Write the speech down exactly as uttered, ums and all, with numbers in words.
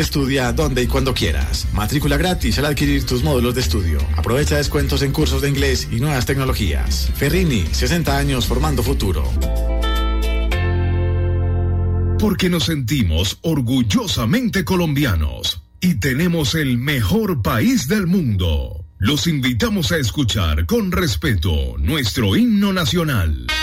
Estudia donde y cuando quieras. Matrícula gratis al adquirir tus módulos de estudio. Aprovecha descuentos en cursos de inglés y nuevas tecnologías. Ferrini, sesenta años formando futuro. Porque nos sentimos orgullosamente colombianos y tenemos el mejor país del mundo. Los invitamos a escuchar con respeto nuestro himno nacional.